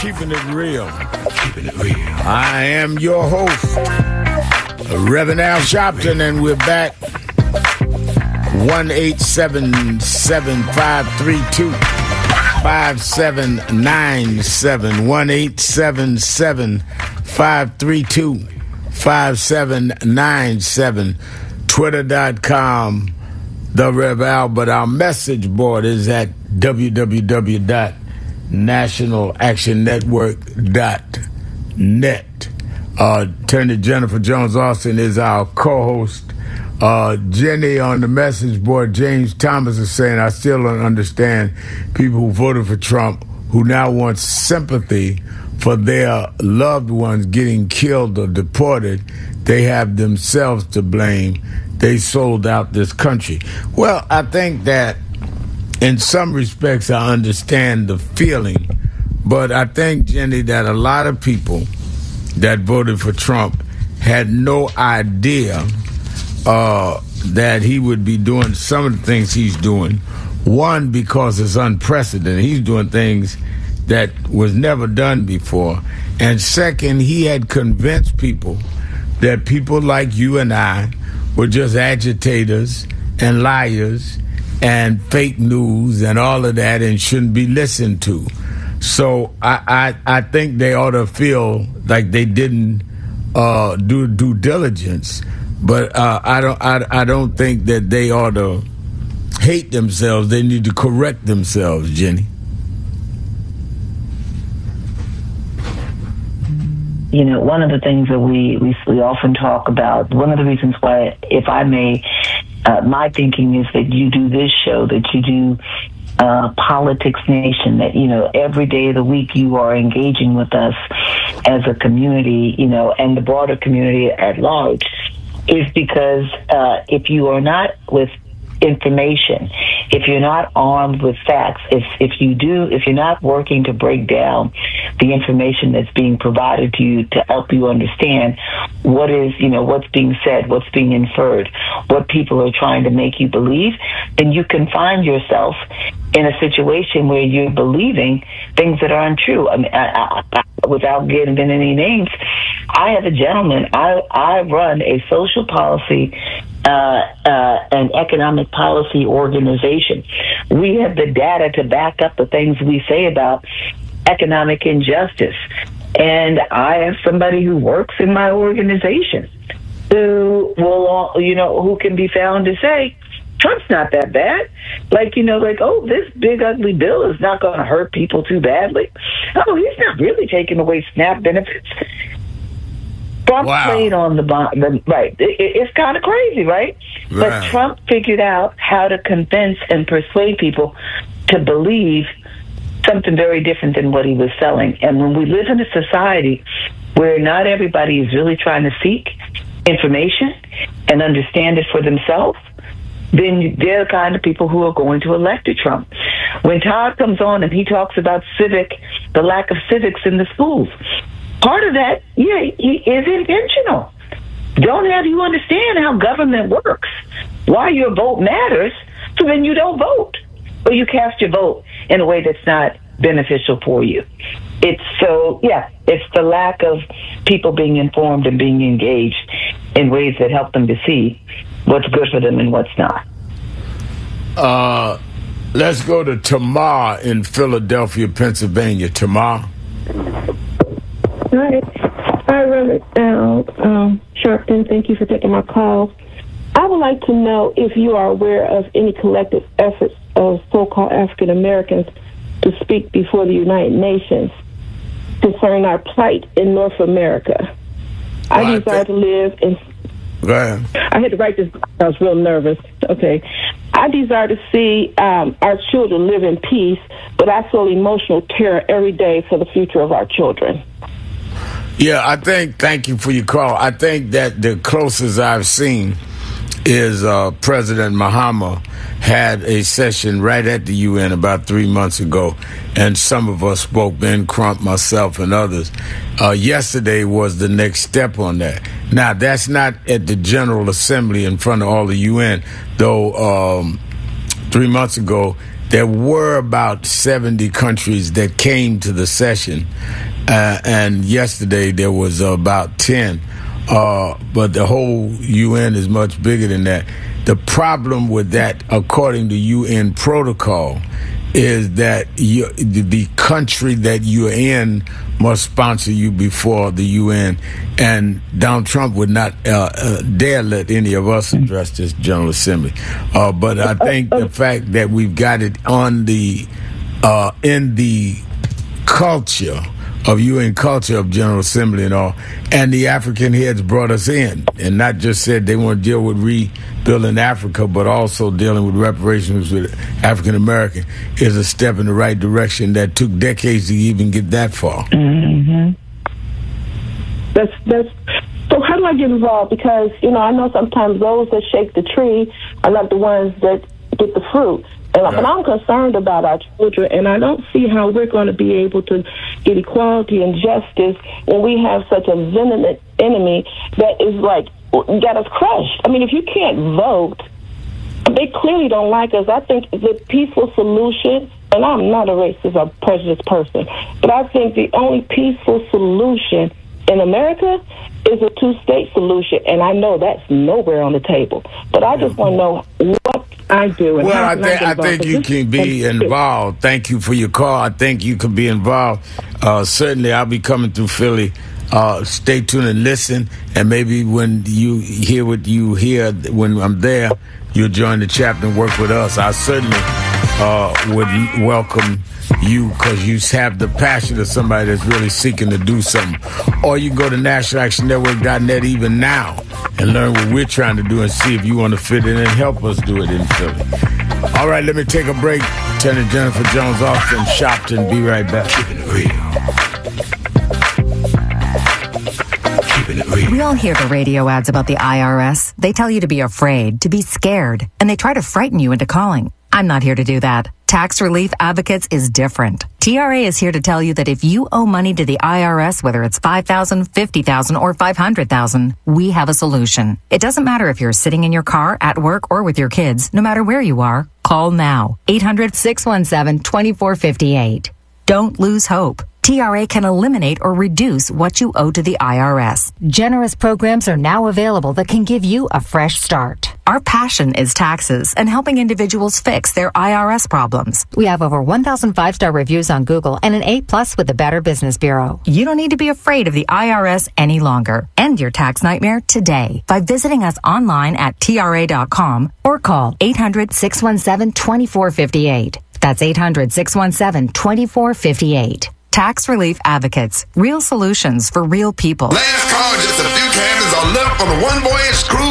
Keeping it real. Keeping it real. I am your host, Reverend Al Sharpton, and we're back. 1-877-732-5797. 1-877-532-5797. Twitter.com, The Rev Al, but our message board is at www.nationalactionnetwork.net. Attorney Jennifer Jones Austin is our co-host. Jenny on the message board, James Thomas is saying, I still don't understand people who voted for Trump who now want sympathy for their loved ones getting killed or deported. They have themselves to blame. They sold out this country. Well, I think that in some respects I understand the feeling, but I think, Jenny, that a lot of people that voted for Trump had no idea that he would be doing some of the things he's doing. One, because it's unprecedented. He's doing things that was never done before. And second, he had convinced people that people like you and I were just agitators and liars and fake news and all of that and shouldn't be listened to. So I think they ought to feel like they didn't do due diligence. But I don't think that they ought to hate themselves. They need to correct themselves, Jenny. You know, one of the things that we often talk about, one of the reasons why, if I may, my thinking is that you do this show, that you do Politics Nation, that, you know, every day of the week you are engaging with us as a community, you know, and the broader community at large, is because if you are not with information, if you're not armed with facts, if you're not working to break down the information that's being provided to you to help you understand what is, you know, what's being said, what's being inferred, what people are trying to make you believe, then you can find yourself in a situation where you're believing things that are untrue. I mean, without getting into any names, I have a gentleman, I run a social policy and economic policy organization. We have the data to back up the things we say about economic injustice. And I have somebody who works in my organization who will, you know, who can be found to say, Trump's not that bad. Like, you know, like, oh, this big ugly bill is not going to hurt people too badly. Oh, he's not really taking away SNAP benefits. Trump played on the right. It's kind of crazy, right? But Trump figured out how to convince and persuade people to believe something very different than what he was selling. And when we live in a society where not everybody is really trying to seek information and understand it for themselves, then they're the kind of people who are going to elect Trump. When Todd comes on and he talks about the lack of civics in the schools, part of that, he is intentional. Don't have you understand how government works, why your vote matters, so then you don't vote, or you cast your vote in a way that's not beneficial for you. It's the lack of people being informed and being engaged in ways that help them to see what's good for them and what's not. Let's go to Tamar in Philadelphia, Pennsylvania. Tamar. Hi, Reverend Al Sharpton. Thank you for taking my call. I would like to know if you are aware of any collective efforts of so-called African Americans to speak before the United Nations concerning our plight in North America. I desire to live in... Go ahead. I had to write this. I was real nervous. Okay. I desire to see our children live in peace, but I feel emotional terror every day for the future of our children. Yeah, thank you for your call. I think that the closest I've seen is President Mahama had a session right at the UN about 3 months ago, and some of us spoke, Ben Crump, myself, and others. Yesterday was the next step on that. Now, that's not at the General Assembly in front of all the UN, though 3 months ago there were about 70 countries that came to the session, and yesterday there was about 10. But the whole UN is much bigger than that. The problem with that, according to UN protocol, is that the country that you're in must sponsor you before the UN, and Donald Trump would not dare let any of us address this General Assembly. But I think the fact that we've got it on the in the culture of UN culture of General Assembly and all, and the African heads brought us in, and not just said they want to deal with rebuilding Africa, but also dealing with reparations with African American, is a step in the right direction that took decades to even get that far. Mm-hmm. That's so. How do I get involved? Because I know sometimes those that shake the tree are not the ones that get the fruit. And I'm concerned about our children, and I don't see how we're going to be able to get equality and justice when we have such a venomous enemy that is got us crushed. I mean, if you can't vote, they clearly don't like us. I think the peaceful solution, and I'm not a racist or prejudiced person, but I think the only peaceful solution in America is a two-state solution, and I know that's nowhere on the table. But I just want to know what I do. And well, I think you can be involved. Thank you for your call. I think you can be involved. Certainly, I'll be coming through Philly. Stay tuned and listen, and maybe when you hear what you hear when I'm there, you'll join the chapter and work with us. I certainly would welcome you, because you have the passion of somebody that's really seeking to do something. Or you can go to nationalactionnetwork.net even now and learn what we're trying to do and see if you want to fit in and help us do it in Philly. All right, let me take a break. Lieutenant Jennifer Jones Austin, Shopton. Be right back. Keeping it real. We all hear the radio ads about the IRS. They tell you to be afraid, to be scared, and they try to frighten you into calling. I'm not here to do that. Tax Relief Advocates is different. TRA is here to tell you that if you owe money to the IRS, whether it's $5,000, $50,000, or $500,000, we have a solution. It doesn't matter if you're sitting in your car, at work, or with your kids. No matter where you are, call now. 800-617-2458. Don't lose hope. TRA can eliminate or reduce what you owe to the IRS. Generous programs are now available that can give you a fresh start. Our passion is taxes and helping individuals fix their IRS problems. We have over 1,000 5-star reviews on Google and an A+ with the Better Business Bureau. You don't need to be afraid of the IRS any longer. End your tax nightmare today by visiting us online at TRA.com or call 800-617-2458. That's 800-617-2458. Tax Relief Advocates. Real solutions for real people. Last call, just a few cabins are left on the one voyage cruise.